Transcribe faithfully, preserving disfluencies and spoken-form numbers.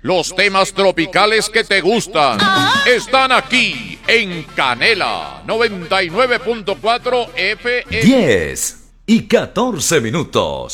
Los temas tropicales que te gustan están aquí en Canela noventa y nueve punto cuatro F M. diez y catorce minutos.